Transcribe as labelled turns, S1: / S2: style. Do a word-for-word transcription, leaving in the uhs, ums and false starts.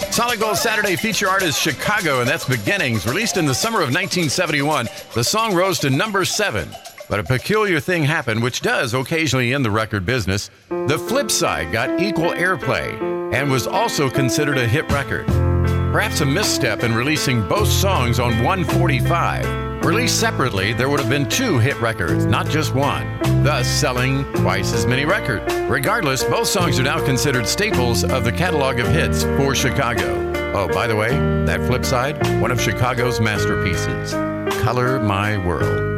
S1: Solid Gold Saturday feature artist Chicago, and that's Beginnings. Released in the summer of nineteen seventy-one, the song rose to number seven. But a peculiar thing happened, which does occasionally in the record business. The flip side got equal airplay and was also considered a hit record. Perhaps a misstep in releasing both songs on one forty-five. Released separately, there would have been two hit records, not just one, thus selling twice as many records. Regardless, both songs are now considered staples of the catalog of hits for Chicago. Oh, by the way, that flip side, one of Chicago's masterpieces, Color My World.